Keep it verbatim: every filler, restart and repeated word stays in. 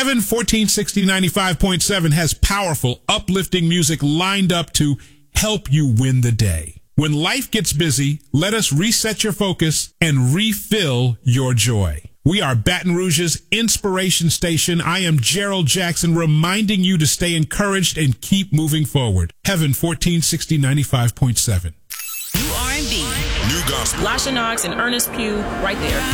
Heaven fourteen sixty ninety-five point seven has powerful, uplifting music lined up to help you win the day. When life gets busy, let us reset your focus and refill your joy. We are Baton Rouge's inspiration station. I am Gerald Jackson, reminding you to stay encouraged and keep moving forward. Heaven fourteen sixty ninety-five point seven. New R and B. New gospel. Lasha Knox and Ernest Pugh right there.